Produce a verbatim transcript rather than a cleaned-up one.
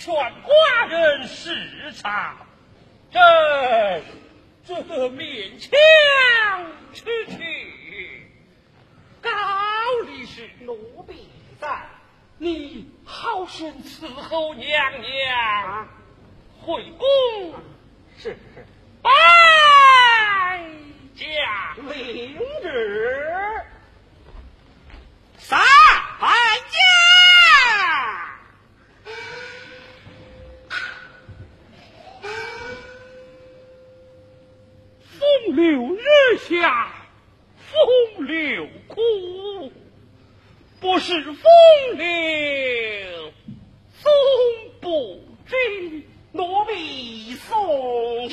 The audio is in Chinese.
劝寡人视察，朕这个勉强吃去。高力士奴婢在，你好生伺候娘娘回宫。 是是， 拜将领旨。 三将。风流日下，风流苦，不是风流总不知。 奴婢送